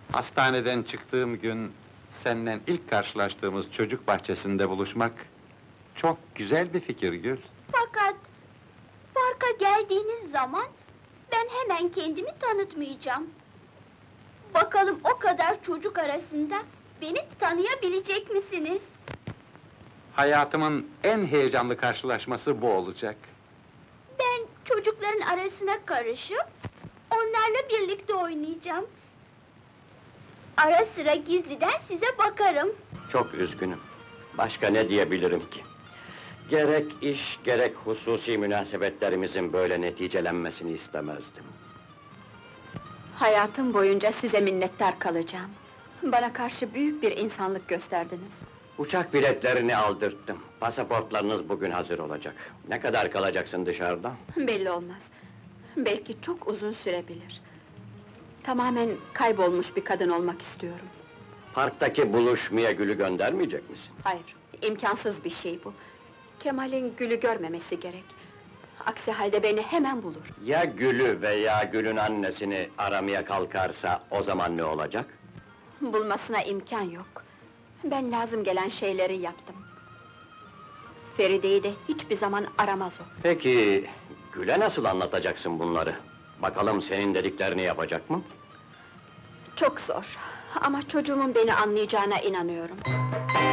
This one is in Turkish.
Hastaneden çıktığım gün, seninle ilk karşılaştığımız çocuk bahçesinde buluşmak... ...çok güzel bir fikir Gül. Fakat... parka geldiğiniz zaman... ben hemen kendimi tanıtmayacağım. Bakalım o kadar çocuk arasında... beni tanıyabilecek misiniz? Hayatımın en heyecanlı karşılaşması bu olacak. Ben çocukların arasına karışıp... onlarla birlikte oynayacağım. Ara sıra gizliden size bakarım. Çok üzgünüm. Başka ne diyebilirim ki? Gerek iş, gerek hususi münasebetlerimizin böyle neticelenmesini istemezdim. Hayatım boyunca size minnettar kalacağım. Bana karşı büyük bir insanlık gösterdiniz. Uçak biletlerini aldırttım. Pasaportlarınız bugün hazır olacak. Ne kadar kalacaksın dışarıda? Belli olmaz. Belki çok uzun sürebilir. Tamamen kaybolmuş bir kadın olmak istiyorum. Parktaki buluşmaya Gül'ü göndermeyecek misin? Hayır, imkansız bir şey bu. Kemal'in Gül'ü görmemesi gerek. Aksi halde beni hemen bulur. Ya Gül'ü veya Gül'ün annesini aramaya kalkarsa o zaman ne olacak? Bulmasına imkan yok. Ben lazım gelen şeyleri yaptım. Feride'yi de hiçbir zaman aramaz o. Peki, Gül'e nasıl anlatacaksın bunları? Bakalım senin dediklerini yapacak mı? Çok zor. Ama çocuğumun beni anlayacağına inanıyorum.